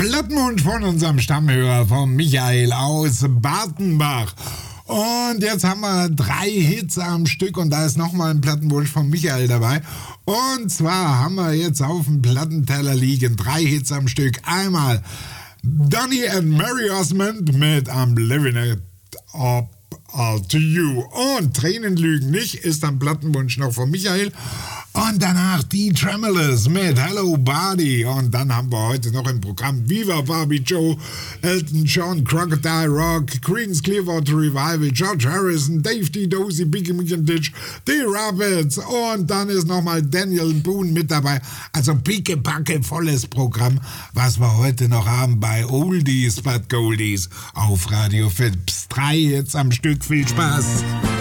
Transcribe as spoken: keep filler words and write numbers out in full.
Plattenwunsch von unserem Stammhörer, von Michael aus Bartenbach. Und jetzt haben wir drei Hits am Stück und da ist nochmal ein Plattenwunsch von Michael dabei. Und zwar haben wir jetzt auf dem Plattenteller liegen drei Hits am Stück. Einmal Donny and Mary Osmond mit I'm Living It Up All to You. Und Tränen lügen nicht ist ein Plattenwunsch noch von Michael. Und danach die Tremolous mit Hello Body. Und dann haben wir heute noch im Programm Viva Barbie Joe, Elton John, Crocodile Rock, Creedence Clearwater Revival, George Harrison, Dave D. Dozy, Biggie Mick and Ditch, die Rabbits. Und dann ist nochmal Daniel Boone mit dabei. Also pickepacke volles Programm, was wir heute noch haben bei Oldies but Goldies auf Radio Fips. Drei jetzt am Stück. Viel Spaß.